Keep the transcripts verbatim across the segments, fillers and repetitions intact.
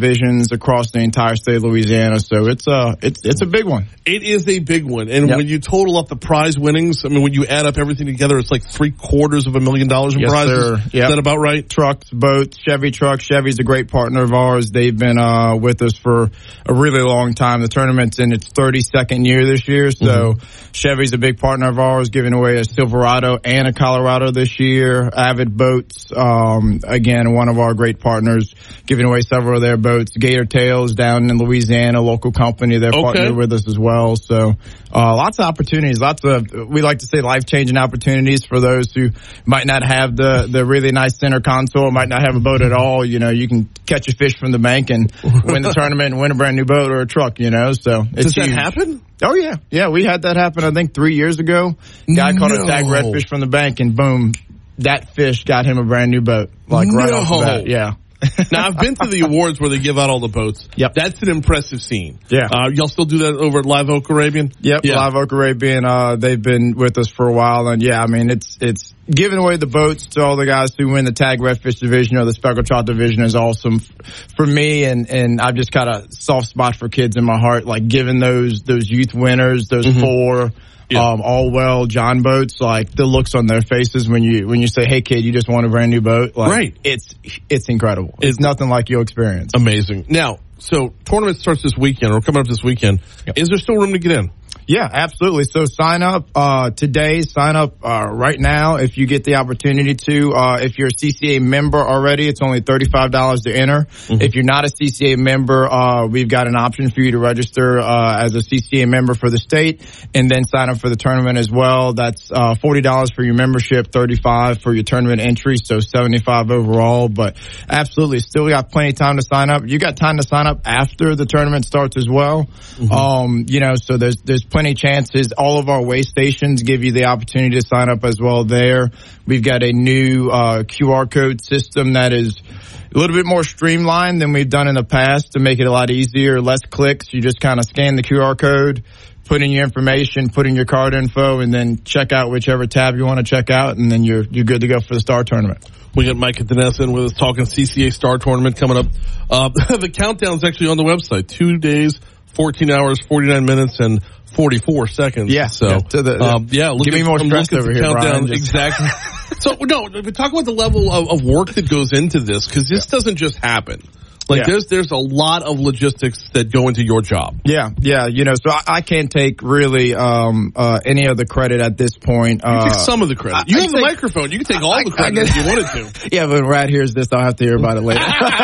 divisions across the entire state of Louisiana. So it's a it's it's a big one. It is a big one, and yep. when you total up the prize winnings, I mean, when you add up everything together, it's like three quarters of a million dollars in yes, prizes. Sir. Yep. Is that about right? Trucks, boats, Chevy trucks. Chevy's a great partner of ours. They've been uh, with us for a really long time. The tournament's in its thirty-second year this year, so mm-hmm. Chevy's a big partner of ours, giving away a Silverado and a Colorado this year. Avid Boats, um, again, one of our great partners, giving away several of their boats. Gator Tails down in Louisiana, local company, they're okay. partnered with us as well. So uh, lots of opportunities, lots of, we like to say, life-changing opportunities for those who might not have the, the really nice center console, might not have a boat at all. You know, you can catch a fish from the bank and win the tournament and win a brand new boat or a truck, you know. So it's Does that huge. happen? Oh, yeah. Yeah, we had that happen, I think, three years ago. Guy no. caught a tag redfish from the bank, and boom, that fish got him a brand new boat. Like no. right off the bat. Yeah. Now, I've been to the awards where they give out all the boats. Yep. That's an impressive scene. Yeah. Uh, y'all still do that over at Live Oak Arabian? Yep, yeah. Live Oak Arabian. Uh, they've been with us for a while. And, yeah, I mean, it's it's giving away the boats to all the guys who win the tag redfish division or the speckled trout division is awesome for me. And, and I've just got a soft spot for kids in my heart, like giving those those youth winners, those mm-hmm. four Yeah. Um, all well John boats, like the looks on their faces when you when you say, "Hey kid, you just won a brand new boat." Like, right? It's it's incredible. It's, it's nothing like you'll experience. Amazing. Now, so tournament starts this weekend, or coming up this weekend. Yep. Is there still room to get in? Yeah, absolutely. So sign up uh, today. Sign up uh, right now if you get the opportunity to. Uh, if you're a C C A member already, it's only thirty-five dollars to enter. Mm-hmm. If you're not a C C A member, uh, we've got an option for you to register uh, as a C C A member for the state and then sign up for the tournament as well. That's uh, forty dollars for your membership, thirty-five dollars for your tournament entry, so seventy-five dollars overall. But absolutely, still got plenty of time to sign up. You got time to sign up after the tournament starts as well. Mm-hmm. Um, you know, so there's there's plenty chances. All of our weigh stations give you the opportunity to sign up as well there. We've got a new uh, Q R code system that is a little bit more streamlined than we've done in the past to make it a lot easier, less clicks. You just kind of scan the Q R code, put in your information, put in your card info, and then check out whichever tab you want to check out, and then you're you're good to go for the Star Tournament. We got Mike Denessa in with us talking C C A Star Tournament coming up. Uh, the countdown's actually on the website. Two days, fourteen hours, forty-nine minutes, and forty-four seconds. Yeah. So, yeah, to the, um, yeah look give at, me more um, stress over here, countdown. Brian. Exactly. So, no, talk about the level of, of work that goes into this, because this yeah. doesn't just happen. Like, yeah. there's there's a lot of logistics that go into your job. Yeah, yeah, you know, so I, I can't take really um, uh, any of the credit at this point. You uh, take some of the credit. I, you I have the take, microphone. You can take all I, the credit if you wanted to. Yeah, but when Rad hears this, I'll have to hear about it later.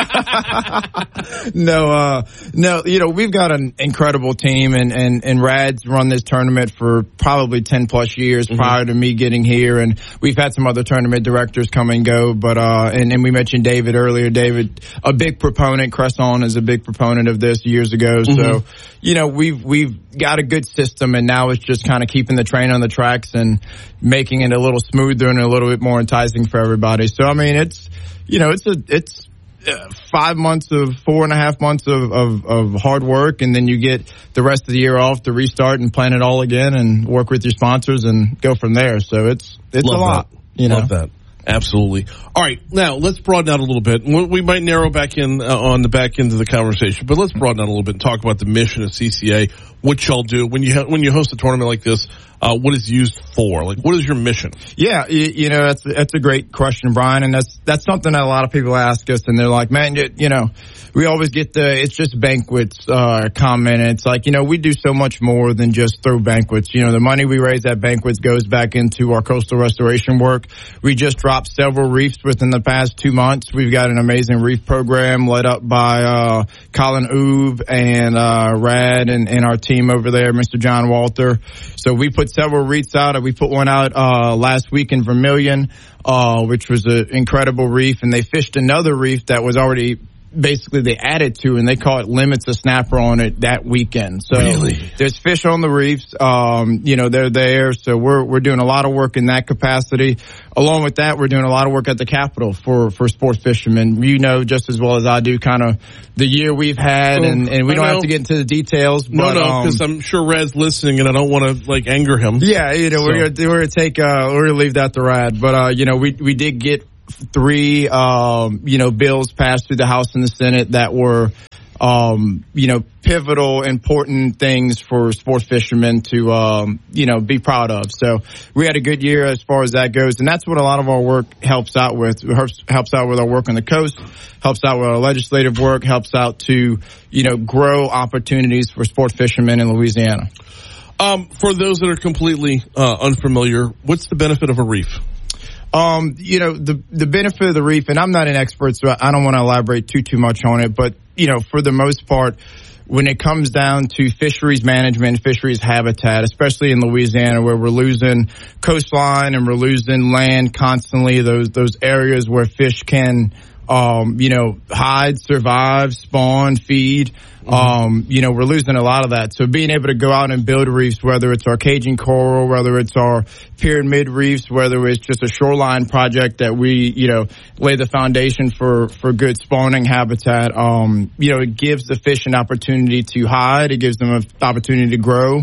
no, uh, no, you know, we've got an incredible team, and, and, and Rad's run this tournament for probably ten plus years mm-hmm. prior to me getting here, and we've had some other tournament directors come and go, but, uh, and, and we mentioned David earlier. David, a big proponent, Cresson is a big proponent of this years ago. Mm-hmm. So, you know, we've, we've got a good system, and now it's just kind of keeping the train on the tracks and making it a little smoother and a little bit more enticing for everybody. So, I mean, it's, you know, it's a, it's, Uh, five months of four and a half months of, of, of hard work, and then you get the rest of the year off to restart and plan it all again and work with your sponsors and go from there. So it's it's Love a lot. That. You know? Love that. Absolutely. All right, now let's broaden out a little bit. We might narrow back in uh, on the back end of the conversation, but let's broaden out a little bit and talk about the mission of C C A, what y'all do when you ha- when you host a tournament like this. Uh, what is used for? Like, what is your mission? Yeah, you, you know, that's that's a great question, Brian, and that's that's something that a lot of people ask us, and they're like, man, you, you know, we always get the it's just banquets uh, comment, and it's like, you know, we do so much more than just throw banquets. You know, the money we raise at banquets goes back into our coastal restoration work. We just dropped several reefs within the past two months. We've got an amazing reef program led up by uh, Colin Oob and uh, Rad and, and our team over there, Mister John Walter. So we put several reefs out. We put one out uh last week in Vermilion, uh, which was an incredible reef, and they fished another reef that was already basically they added to, and they caught limits of snapper on it that weekend. So really? There's fish on the reefs. Um, you know, they're there. So we're we're doing a lot of work in that capacity. Along with that, we're doing a lot of work at the Capitol for, for sports fishermen. You know just as well as I do kind of the year we've had, and, and we I don't know. have to get into the details. But, no, no, because um, I'm sure Rad's listening, and I don't want to, like, anger him. Yeah, you know, so. we're, we're going to take, uh, we're going to leave that to Rad. But, uh, you know, we, we did get three, um, you know, bills passed through the House and the Senate that were, um, you know, pivotal, important things for sport fishermen to, um, you know, be proud of. So we had a good year as far as that goes. And that's what a lot of our work helps out with. It helps, helps out with our work on the coast, helps out with our legislative work, helps out to, you know, grow opportunities for sport fishermen in Louisiana. Um, for those that are completely uh, unfamiliar, what's the benefit of a reef? Um, you know, the the benefit of the reef, and I'm not an expert, so I don't want to elaborate too, too much on it, but, you know, for the most part, when it comes down to fisheries management, fisheries habitat, especially in Louisiana where we're losing coastline and we're losing land constantly, those those areas where fish can, um, you know, hide, survive, spawn, feed, um, you know, we're losing a lot of that. So being able to go out and build reefs, whether it's our Cajun coral, whether it's our pyramid reefs, whether it's just a shoreline project that we, you know, lay the foundation for, for good spawning habitat, um, you know, it gives the fish an opportunity to hide. It gives them an opportunity to grow.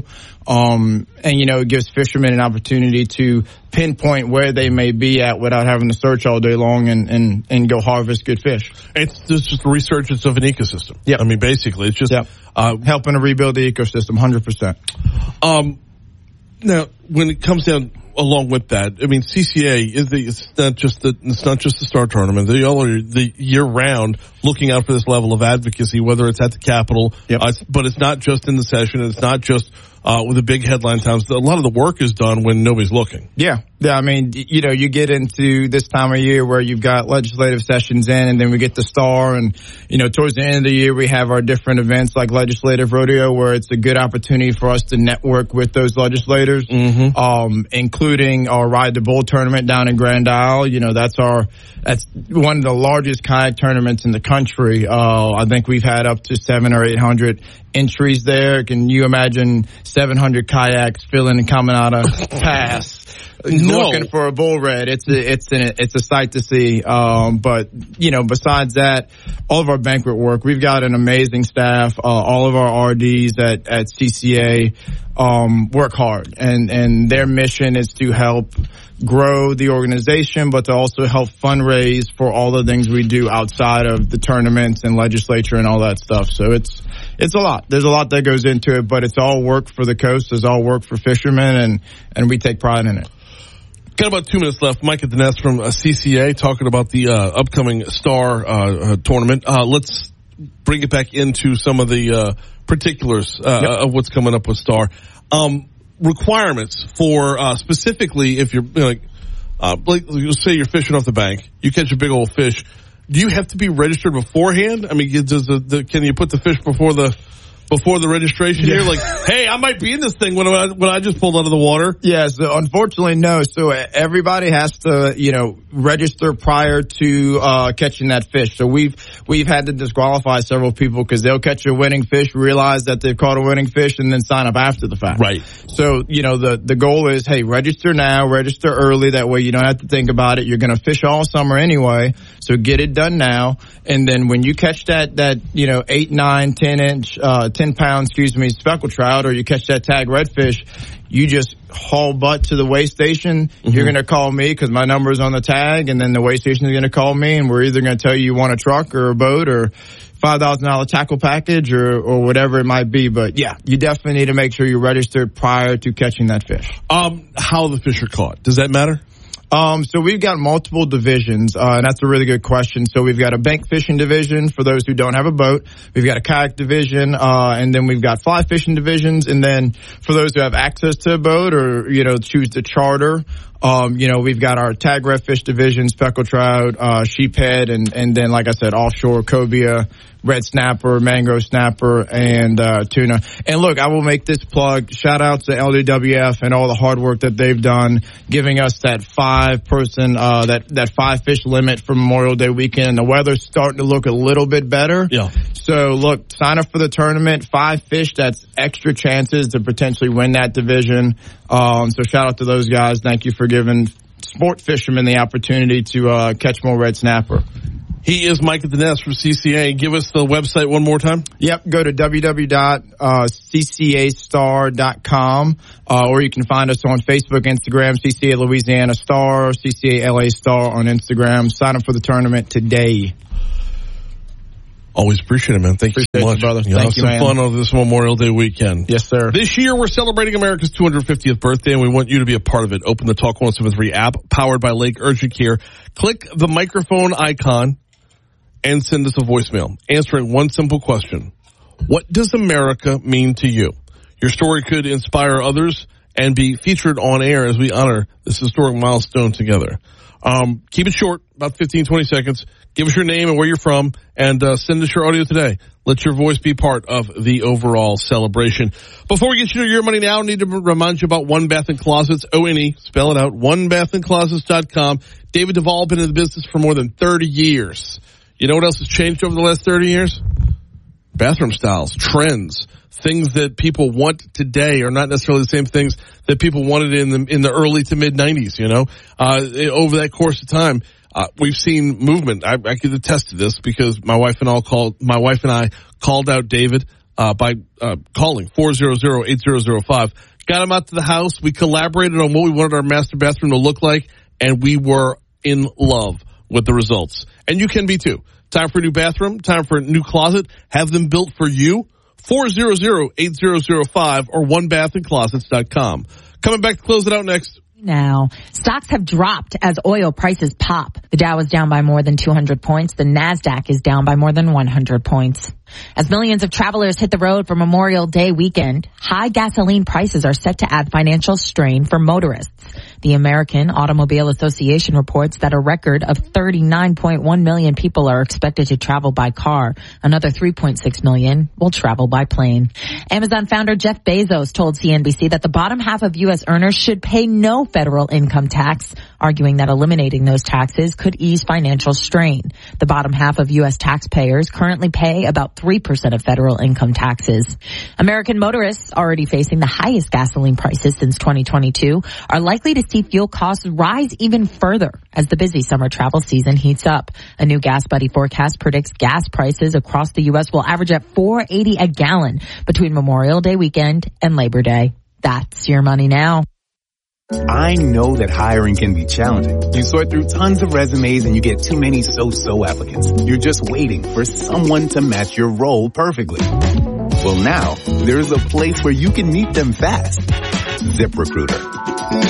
Um, and, you know, it gives fishermen an opportunity to pinpoint where they may be at without having to search all day long and, and, and go harvest good fish. It's just a resurgence of an ecosystem. Yeah. I mean, basically, it's just yep. uh, helping to rebuild the ecosystem one hundred percent. Um, now, when it comes down along with that, I mean, C C A is the, it's not just the, it's not just the Star Tournament. They all are the year round looking out for this level of advocacy, whether it's at the Capitol, yep. uh, but it's not just in the session. It's not just, uh, with the big headline towns. A lot of the work is done when nobody's looking. Yeah. Yeah. I mean, you know, you get into this time of year where you've got legislative sessions in, and then we get the Star, and, you know, towards the end of the year, we have our different events like Legislative Rodeo, where it's a good opportunity for us to network with those legislators, mm-hmm. um, including our Ride the Bull tournament down in Grand Isle. You know, that's our, that's one of the largest kayak tournaments in the country. Uh, I think we've had up to seven or eight hundred entries there. Can you imagine seven hundred kayaks filling and coming out of Pass? No. Looking for a bull red. It's a, it's an, it's a sight to see. Um, but, you know, besides that, all of our banquet work, we've got an amazing staff. Uh, all of our R Ds at, at C C A, um, work hard, and, and their mission is to help grow the organization, but to also help fundraise for all the things we do outside of the tournaments and legislature and all that stuff. So it's, it's a lot. There's a lot that goes into it, but it's all work for the coast. It's all work for fishermen, and, and we take pride in it. Got about two minutes left. Mike at the Nest from uh, C C A talking about the uh, upcoming Star uh, uh, tournament. Uh, let's bring it back into some of the uh, particulars uh, yep. of what's coming up with Star. Um, requirements for uh, specifically if you're you know, like, uh, like you say you're fishing off the bank, you catch a big old fish. Do you have to be registered beforehand? I mean, does the, the, can you put the fish before the before the registration yeah. here? Like, hey, I might be in this thing when I, when I just pulled out of the water. Yeah, so unfortunately, no. So everybody has to, you know, register prior to uh catching that fish. So we've we've had to disqualify several people because they'll catch a winning fish, realize that they've caught a winning fish, and then sign up after the fact. Right. So, you know, the, the goal is, hey, register now, register early. That way you don't have to think about it. You're going to fish all summer anyway, so get it done now. And then when you catch that, that you know, eight, nine, ten inch, uh, ten pound, excuse me, speckled trout, or you catch that tag redfish, you just haul butt to the weigh station. Mm-hmm. You're going to call me because my number is on the tag, and then the weigh station is going to call me, and we're either going to tell you you want a truck or a boat or five thousand dollars tackle package or, or whatever it might be. But yeah, you definitely need to make sure you're registered prior to catching that fish. Um, how the fish are caught, does that matter? Um, so we've got multiple divisions, uh, and that's a really good question. So we've got a bank fishing division for those who don't have a boat. We've got a kayak division, uh, and then we've got fly fishing divisions. And then for those who have access to a boat or, you know, choose to charter, um, you know, we've got our tag redfish division, speckled trout, uh, sheephead, and, and then, like I said, offshore cobia, red snapper, mangrove snapper, and uh, tuna. And look, I will make this plug. Shout out to L D W F and all the hard work that they've done, giving us that five person, uh, that, that five fish limit for Memorial Day weekend. And the weather's starting to look a little bit better. Yeah. So look, sign up for the tournament. Five fish, that's extra chances to potentially win that division. Um, so shout out to those guys. Thank you for giving sport fishermen the opportunity to uh, catch more red snapper. He is Mike at the Nest from C C A. Give us the website one more time. Yep, go to w w w dot c c a star dot com, uh, or you can find us on Facebook, Instagram, C C A Louisiana Star, C C A L A Star on Instagram. Sign up for the tournament today. Always appreciate it, man. Thank appreciate you so much. You, brother. You Thank have you, some man. fun over this Memorial Day weekend. Yes, sir. This year, we're celebrating America's two hundred fiftieth birthday, and we want you to be a part of it. Open the Talk one oh seven three app, powered by Lake Urgent Care. Click the microphone icon and send us a voicemail answering one simple question. What does America mean to you? Your story could inspire others and be featured on air as we honor this historic milestone together. Um, keep it short, about fifteen, twenty seconds. Give us your name and where you're from, and uh, send us your audio today. Let your voice be part of the overall celebration. Before we get you to Your Money Now, I need to remind you about One Bath and Closets, O N E, spell it out, one bath and closets dot com. David Duvall, been in the business for more than thirty years. You know what else has changed over the last thirty years? Bathroom styles, trends, things that people want today are not necessarily the same things that people wanted in the in the early to mid nineties, you know. Uh, over that course of time, uh, we've seen movement. I, I can attest to this because my wife and all called, my wife and I called out David, uh, by, uh, calling four hundred, eight thousand five. Got him out to the house. We collaborated on what we wanted our master bathroom to look like, and we were in love with the results. And you can be too. Time for a new bathroom, time for a new closet. Have them built for you. four hundred, eight thousand five or one bath and closets dot com. Coming back to close it out next. Now, stocks have dropped as oil prices pop. The Dow is down by more than two hundred points. The NASDAQ is down by more than one hundred points. As millions of travelers hit the road for Memorial Day weekend, high gasoline prices are set to add financial strain for motorists. The American Automobile Association reports that a record of thirty-nine point one million people are expected to travel by car. Another three point six million will travel by plane. Amazon founder Jeff Bezos told C N B C that the bottom half of U S earners should pay no federal income tax, arguing that eliminating those taxes could ease financial strain. The bottom half of U S taxpayers currently pay about three percent of federal income taxes. American motorists, already facing the highest gasoline prices since twenty twenty-two, are likely to see fuel costs rise even further as the busy summer travel season heats up. A new Gas Buddy forecast predicts gas prices across the U S will average at four dollars and eighty cents a gallon between Memorial Day weekend and Labor Day. That's Your Money Now. I know that hiring can be challenging. You sort through tons of resumes and you get too many so-so applicants. You're just waiting for someone to match your role perfectly. Well, now there's a place where you can meet them fast. ZipRecruiter.